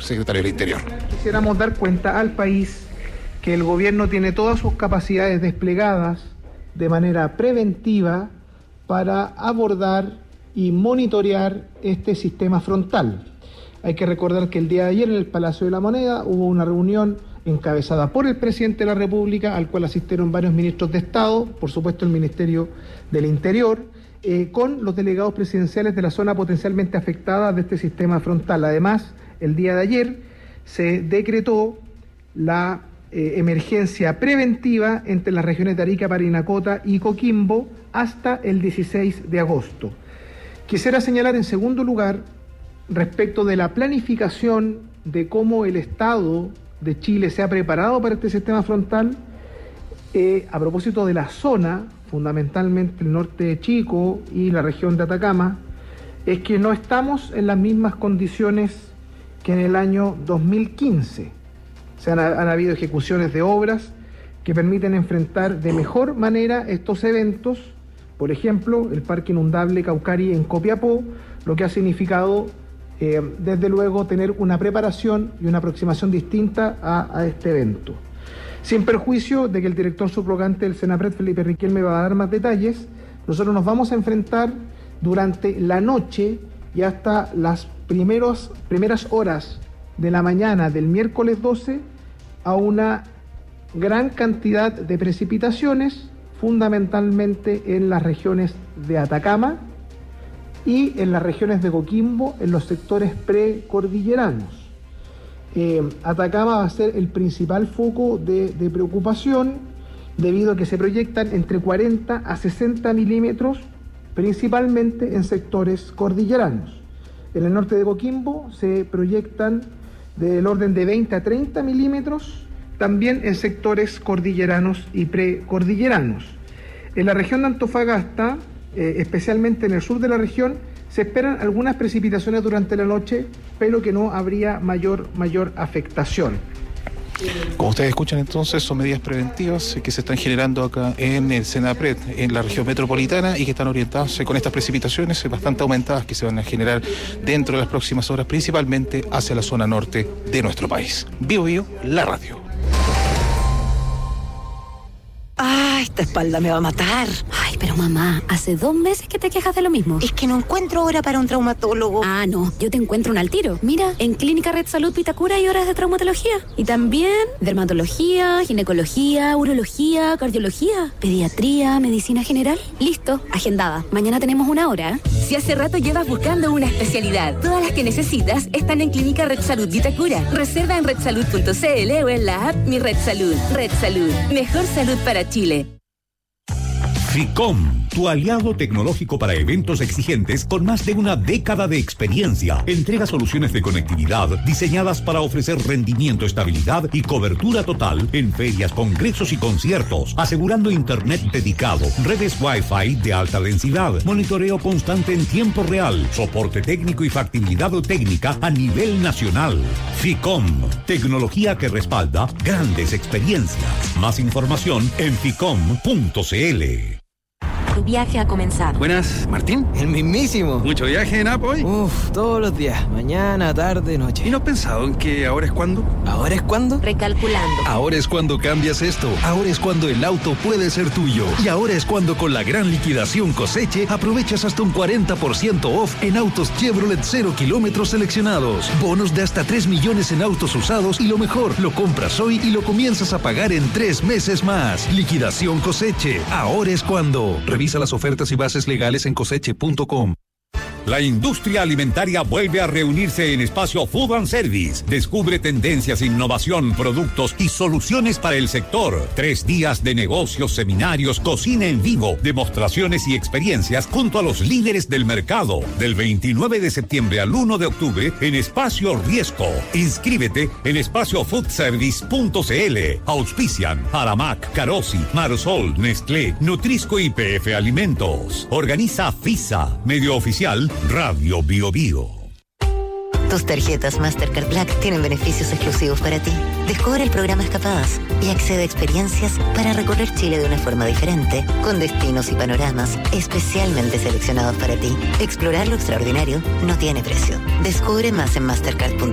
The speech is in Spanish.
secretario del Interior. Quisiéramos dar cuenta al país que el gobierno tiene todas sus capacidades desplegadas de manera preventiva para abordar y monitorear este sistema frontal. Hay que recordar que el día de ayer en el Palacio de la Moneda hubo una reunión encabezada por el presidente de la República, al cual asistieron varios ministros de Estado, por supuesto el Ministerio del Interior, con los delegados presidenciales de la zona potencialmente afectada de este sistema frontal. Además, el día de ayer se decretó la emergencia preventiva entre las regiones de Arica, Parinacota y Coquimbo hasta el 16 de agosto. Quisiera señalar en segundo lugar, respecto de la planificación de cómo el Estado de Chile se ha preparado para este sistema frontal, a propósito de la zona, fundamentalmente el norte de Chico y la región de Atacama, es que no estamos en las mismas condiciones que en el año 2015. Han habido ejecuciones de obras que permiten enfrentar de mejor manera estos eventos, por ejemplo, el Parque Inundable Caucari en Copiapó, lo que ha significado desde luego tener una preparación y una aproximación distinta a este evento. Sin perjuicio de que el director subrogante del Senapred, Felipe Riquelme, va a dar más detalles, nosotros nos vamos a enfrentar durante la noche y hasta las primeras horas de la mañana del miércoles 12 a una gran cantidad de precipitaciones, fundamentalmente en las regiones de Atacama y en las regiones de Coquimbo, en los sectores precordilleranos. Atacama va a ser el principal foco de preocupación, debido a que se proyectan entre 40 a 60 milímetros, principalmente en sectores cordilleranos. En el norte de Coquimbo se proyectan del orden de 20 a 30 milímetros, también en sectores cordilleranos y precordilleranos. En la región de Antofagasta, especialmente en el sur de la región, se esperan algunas precipitaciones durante la noche, pero que no habría mayor afectación. Como ustedes escuchan entonces, son medidas preventivas que se están generando acá en el Senapred, en la región metropolitana, y que están orientadas con estas precipitaciones bastante aumentadas que se van a generar dentro de las próximas horas, principalmente hacia la zona norte de nuestro país. Bio Bio, la radio. Esta espalda me va a matar. Ay, pero mamá, hace 2 meses que te quejas de lo mismo. Es que no encuentro hora para un traumatólogo. Ah, no, yo te encuentro un al tiro. Mira, en Clínica Red Salud Vitacura hay horas de traumatología. Y también dermatología, ginecología, urología, cardiología, pediatría, medicina general. Listo, agendada. Mañana tenemos 1 hora. Si hace rato llevas buscando una especialidad, todas las que necesitas están en Clínica Red Salud Vitacura. Reserva en redsalud.cl o en la app Mi Red Salud. Red Salud, mejor salud para Chile. FICOM, tu aliado tecnológico para eventos exigentes con más de una década de experiencia. Entrega soluciones de conectividad diseñadas para ofrecer rendimiento, estabilidad y cobertura total en ferias, congresos y conciertos, asegurando internet dedicado, redes Wi-Fi de alta densidad, monitoreo constante en tiempo real, soporte técnico y factibilidad técnica a nivel nacional. FICOM, tecnología que respalda grandes experiencias. Más información en ficom.cl. Tu viaje ha comenzado. Buenas, ¿Martín? El mismísimo. ¿Mucho viaje en Apo hoy? Todos los días. Mañana, tarde, noche. ¿Y no has pensado en que ahora es cuando? ¿Ahora es cuando? Recalculando. Ahora es cuando cambias esto. Ahora es cuando el auto puede ser tuyo. Y ahora es cuando con la gran liquidación Coseche aprovechas hasta un 40% off en autos Chevrolet 0 kilómetros seleccionados. Bonos de hasta 3 millones en autos usados y lo mejor, lo compras hoy y lo comienzas a pagar en 3 meses más. Liquidación Coseche. Ahora es cuando. Revisa las ofertas y bases legales en coseche.com. La industria alimentaria vuelve a reunirse en Espacio Food and Service. Descubre tendencias, innovación, productos y soluciones para el sector. 3 días de negocios, seminarios, cocina en vivo, demostraciones y experiencias junto a los líderes del mercado. Del 29 de septiembre al 1 de octubre en Espacio Riesco. Inscríbete en espaciofoodservice.cl. Auspician Aramac, Carosi, Marsol, Nestlé, Nutrisco y PF Alimentos. Organiza FISA, medio oficial Radio Bio Bio. Tus tarjetas Mastercard Black tienen beneficios exclusivos para ti. Descubre el programa Escapadas y accede a experiencias para recorrer Chile de una forma diferente, con destinos y panoramas especialmente seleccionados para ti. Explorar lo extraordinario no tiene precio. Descubre más en mastercard.cl.